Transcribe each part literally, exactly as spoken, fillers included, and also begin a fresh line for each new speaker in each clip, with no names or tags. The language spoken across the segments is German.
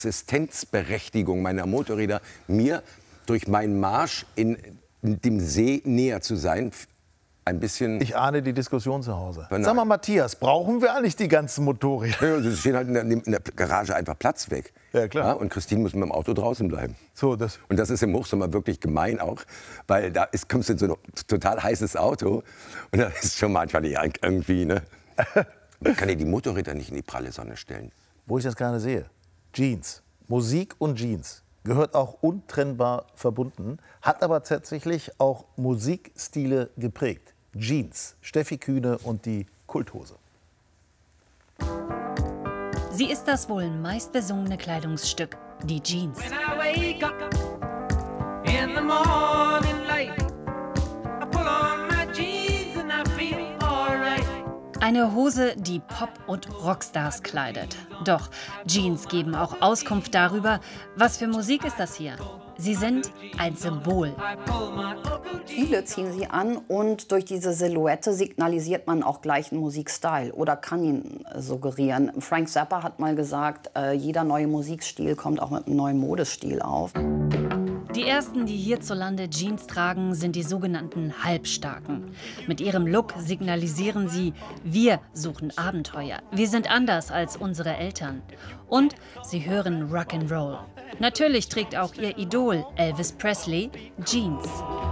Existenzberechtigung meiner Motorräder, mir durch meinen Marsch in dem See näher zu sein, ein bisschen...
Ich ahne die Diskussion zu Hause. Sag mal, Matthias, brauchen wir eigentlich die ganzen Motorräder?
Ja, sie stehen halt in der, in der Garage einfach Platz weg.
Ja, klar.
Ja, und Christine muss mit dem Auto draußen bleiben.
So, das
und das ist im Hochsommer wirklich gemein auch, weil da ist, kommst du in so ein total heißes Auto und da ist schon manchmal irgendwie, ne? Man kann ja die Motorräder nicht in die pralle Sonne stellen.
Wo ich das gerade sehe, Jeans, Musik und Jeans gehört auch untrennbar verbunden, hat aber tatsächlich auch Musikstile geprägt. Jeans, Steffi Kühne und die Kulthose.
Sie ist das wohl meistbesungene Kleidungsstück, die Jeans. Eine Hose, die Pop- und Rockstars kleidet. Doch Jeans geben auch Auskunft darüber, was für Musik ist das hier. Sie sind ein Symbol.
Viele ziehen sie an und durch diese Silhouette signalisiert man auch gleich einen Musikstil oder kann ihn suggerieren. Frank Zappa hat mal gesagt, äh, jeder neue Musikstil kommt auch mit einem neuen Modestil auf.
Die ersten, die hierzulande Jeans tragen, sind die sogenannten Halbstarken. Mit ihrem Look signalisieren sie, wir suchen Abenteuer. Wir sind anders als unsere Eltern. Und sie hören Rock'n'Roll. Natürlich trägt auch ihr Idol Elvis Presley Jeans.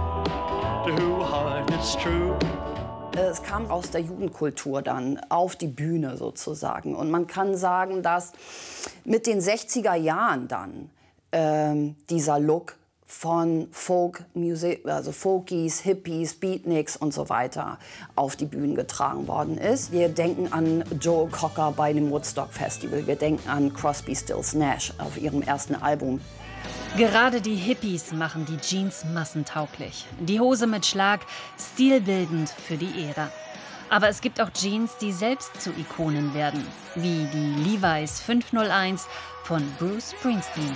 Es kam aus der Jugendkultur dann auf die Bühne sozusagen. Und man kann sagen, dass mit den sechziger Jahren dann ähm, dieser Look von Folk Music, also Folkies, Hippies, Beatniks und so weiter auf die Bühnen getragen worden ist. Wir denken an Joe Cocker bei dem Woodstock Festival. Wir denken an Crosby, Stills, Nash auf ihrem ersten Album.
Gerade die Hippies machen die Jeans massentauglich. Die Hose mit Schlag, stilbildend für die Ära. Aber es gibt auch Jeans, die selbst zu Ikonen werden, wie die Levi's fünf null eins von Bruce Springsteen.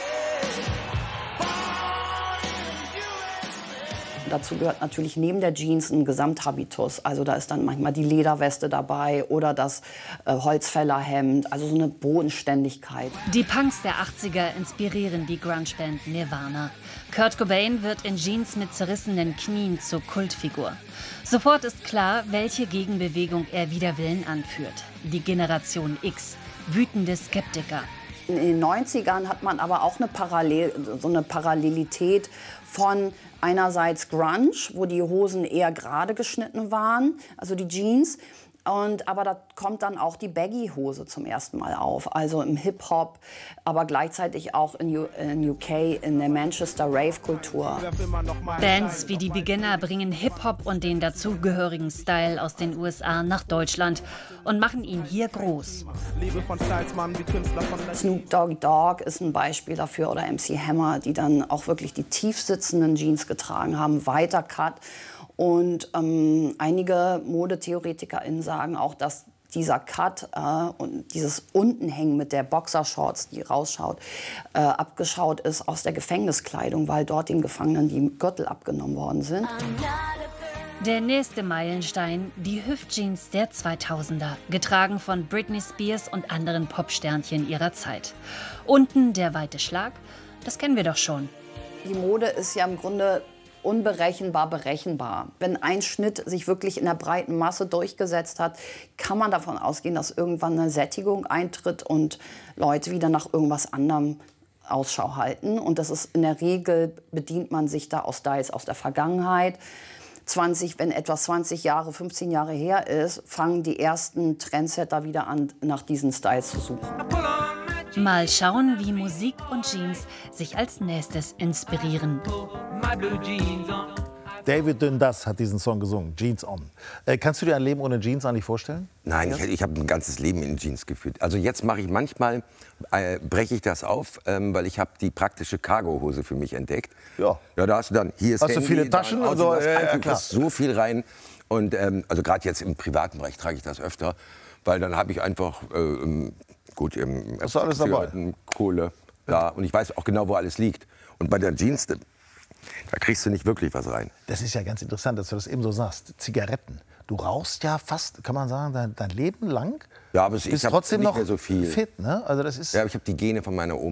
Dazu gehört natürlich neben der Jeans ein Gesamthabitus. Also da ist dann manchmal die Lederweste dabei oder das äh, Holzfällerhemd, also so eine Bodenständigkeit.
Die Punks der achtziger inspirieren die Grunge-Band Nirvana. Kurt Cobain wird in Jeans mit zerrissenen Knien zur Kultfigur. Sofort ist klar, welche Gegenbewegung er wider Willen anführt. Die Generation X, wütende Skeptiker.
In den neunzigern hat man aber auch eine, Parallel, so eine Parallelität von einerseits Grunge, wo die Hosen eher gerade geschnitten waren, also die Jeans. Und, aber da kommt dann auch die Baggy-Hose zum ersten Mal auf, also im Hip-Hop, aber gleichzeitig auch in, U in U K, in der Manchester-Rave-Kultur.
Bands wie die Beginner bringen Hip-Hop und den dazugehörigen Style aus den U S A nach Deutschland und machen ihn hier groß.
Snoop Doggy Dogg ist ein Beispiel dafür, oder M C Hammer, die dann auch wirklich die tief sitzenden Jeans getragen haben, weiter Cut. Und ähm, einige ModetheoretikerInnen sagen auch, dass dieser Cut äh, und dieses Untenhängen mit der Boxershorts, die rausschaut, äh, abgeschaut ist aus der Gefängniskleidung, weil dort den Gefangenen die Gürtel abgenommen worden sind.
Der nächste Meilenstein, die Hüftjeans der zweitausender, getragen von Britney Spears und anderen Popsternchen ihrer Zeit. Unten der weite Schlag, das kennen wir doch schon.
Die Mode ist ja im Grunde unberechenbar berechenbar. Wenn ein Schnitt sich wirklich in der breiten Masse durchgesetzt hat, kann man davon ausgehen, dass irgendwann eine Sättigung eintritt und Leute wieder nach irgendwas anderem Ausschau halten. Und das ist in der Regel, bedient man sich da aus Styles aus der Vergangenheit. zwanzig, wenn etwas zwanzig Jahre, fünfzehn Jahre her ist, fangen die ersten Trendsetter wieder an, nach diesen Styles zu suchen.
Mal schauen, wie Musik und Jeans sich als nächstes inspirieren.
David Dundas hat diesen Song gesungen, Jeans On. Äh, kannst du dir ein Leben ohne Jeans eigentlich vorstellen?
Nein, ich, ich habe ein ganzes Leben in Jeans geführt. Also jetzt mache ich manchmal, äh, breche ich das auf, ähm, weil ich habe die praktische Cargohose für mich entdeckt.
Ja.
Ja, da hast du dann, hier ist
Hast du
Handy,
viele Taschen
da,
und so?
Da
Ja, ja,
einfach,
klar.
passt so viel rein. Und ähm, also gerade jetzt im privaten Bereich trage ich das öfter, weil dann habe ich einfach, äh, gut, eben,
hast du alles dabei?
Kohle, da. Und ich weiß auch genau, wo alles liegt. Und bei der Jeans, da kriegst du nicht wirklich was rein.
Das ist ja ganz interessant, dass du das eben so sagst. Zigaretten. Du rauchst ja fast, kann man sagen, dein, dein Leben lang.
Ja, aber ich
bist
habe
trotzdem
nicht
noch
mehr so viel.
fit, ne? Also das ist
ja, aber ich habe die Gene von meiner Oma.